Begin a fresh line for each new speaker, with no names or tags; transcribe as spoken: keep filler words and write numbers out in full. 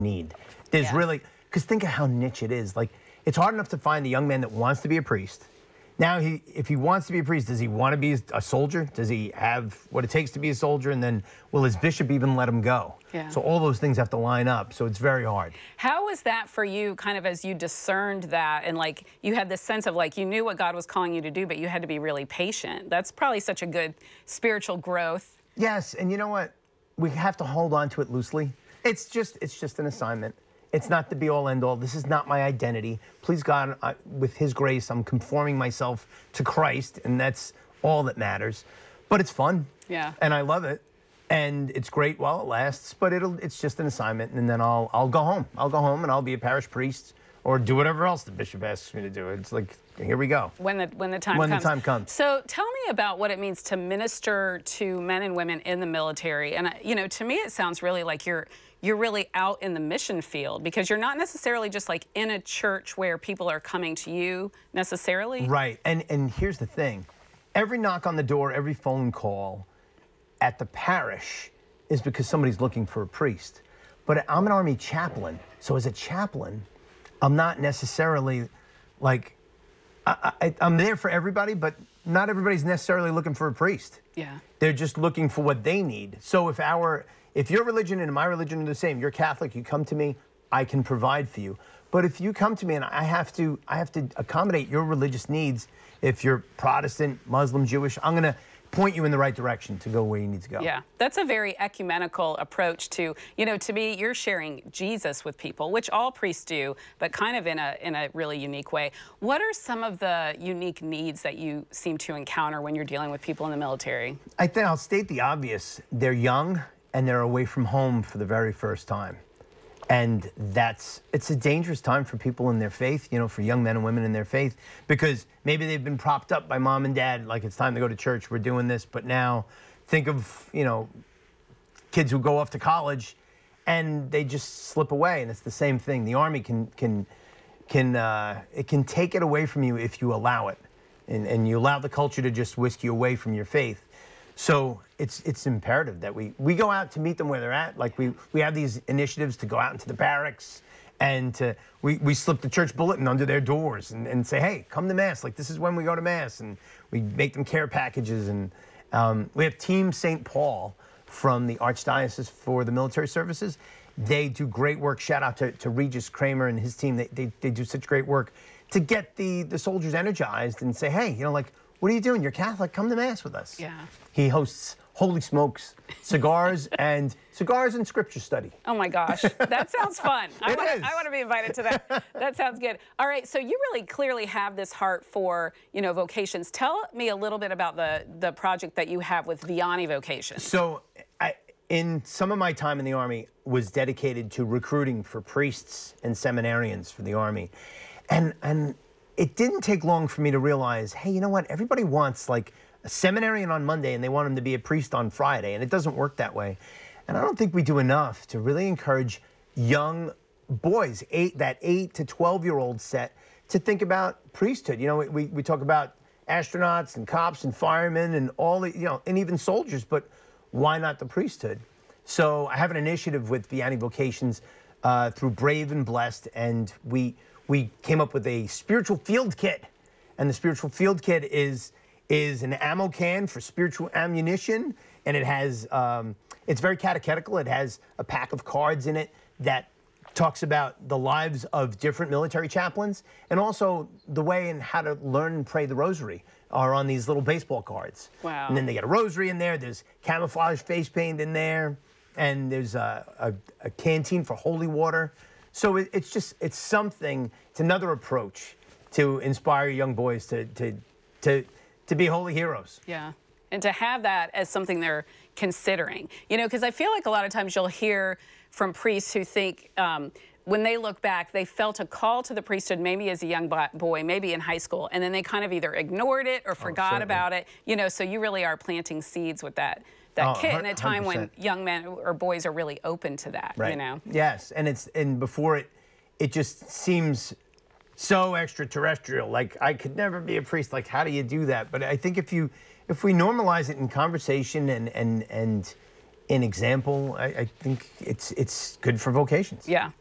need. There's
Yeah.
really, because think of how niche it is. Like, it's hard enough to find the young man that wants to be a priest. Now, he, if he wants to be a priest, does he want to be a soldier? Does he have what it takes to be a soldier? And then will his bishop even let him go?
Yeah.
So all those things have to line up. So it's very hard.
How was that for you, kind of as you discerned that, and like you had this sense of like you knew what God was calling you to do, but you had to be really patient? That's probably such a good spiritual growth.
Yes, and you know what? We have to hold on to it loosely. It's just, it's just an assignment. It's not the be-all, end-all. This is not my identity. Please God, I, with His grace, I'm conforming myself to Christ, and that's all that matters. But it's fun.
Yeah.
And I love it, and it's great while it lasts. But it'll, it's just an assignment, and then I'll, I'll go home. I'll go home, and I'll be a parish priest, or do whatever else the bishop asks me to do. It's like, here we go.
When the when the time
when
comes.
the time comes.
So tell me about what it means to minister to men and women in the military. And you know, to me, it sounds really like you're you're really out in the mission field, because you're not necessarily just like in a church where people are coming to you necessarily.
Right. And and here's the thing: every knock on the door, every phone call at the parish is because somebody's looking for a priest. But I'm an Army chaplain, so as a chaplain, I'm not necessarily like. I, I, I'm there for everybody, but not everybody's necessarily looking for a priest.
Yeah.
They're just looking for what they need. So if our, if your religion and my religion are the same, you're Catholic, you come to me, I can provide for you. But if you come to me and I have to, I have to accommodate your religious needs, if you're Protestant, Muslim, Jewish, I'm gonna point you in the right direction to go where you need to go.
Yeah, that's a very ecumenical approach to, you know, to me, you're sharing Jesus with people, which all priests do, but kind of in a in a really unique way. What are some of the unique needs that you seem to encounter when you're dealing with people in the military?
I think I'll state the obvious. They're young and they're away from home for the very first time. And that's, it's a dangerous time for people in their faith, you know, for young men and women in their faith, because maybe they've been propped up by mom and dad, like it's time to go to church, we're doing this. But now think of, you know, kids who go off to college and they just slip away, and it's the same thing. The Army can, can, can uh, it can take it away from you if you allow it, and, and you allow the culture to just whisk you away from your faith. So it's it's imperative that we, we go out to meet them where they're at. Like we, we have these initiatives to go out into the barracks, and to, we, we slip the church bulletin under their doors and, and say, hey, come to Mass. Like, this is when we go to Mass. And we make them care packages. And um, we have Team Saint Paul from the Archdiocese for the Military Services. They do great work. Shout out to, to Regis Kramer and his team. They, they, they do such great work to get the, the soldiers energized and say, hey, you know, like, what are you doing? You're Catholic. Come to Mass with us.
Yeah.
He hosts, holy smokes, cigars and cigars and scripture study.
Oh my gosh, that sounds fun. I
It
want
is.
to I want to be invited to that. That sounds good. All right, so you really clearly have this heart for, you know, vocations. Tell me a little bit about the the project that you have with Vianney Vocations.
So, I, in some of my time in the Army was dedicated to recruiting for priests and seminarians for the Army, and and it didn't take long for me to realize, hey, you know what? Everybody wants like a seminarian on Monday and they want him to be a priest on Friday, and it doesn't work that way. And I don't think we do enough to really encourage young boys, eight, that eight to twelve year old set, to think about priesthood. You know, we, we talk about astronauts and cops and firemen and all the, you know, and even soldiers, but why not the priesthood? So I have an initiative with Vianney Vocations uh, through Brave and Blessed, and we we came up with a spiritual field kit. And the spiritual field kit is is an ammo can for spiritual ammunition, and it has, um, it's very catechetical. It has a pack of cards in it that talks about the lives of different military chaplains, and also the way and how to learn and pray the rosary are on these little baseball cards.
Wow.
And then they get a rosary in there, there's camouflage face paint in there, and there's a, a, a canteen for holy water. So it, it's just, it's something, it's another approach to inspire young boys to, to, to, to be holy heroes.
Yeah, and to have that as something they're considering. You know, because I feel like a lot of times you'll hear from priests who think um, when they look back, they felt a call to the priesthood maybe as a young boy, maybe in high school, and then they kind of either ignored it or forgot
oh,
about it. You know, so you really are planting seeds with that that
Oh,
kit in a time
one hundred percent.
when young men or boys are really open to that.
Right.
You know.
Yes, and it's and before it, it just seems so extraterrestrial. Like, I could never be a priest. Like, how do you do that? But I think if you, if we normalize it in conversation and and and an example, I, I think it's it's good for vocations.
Yeah.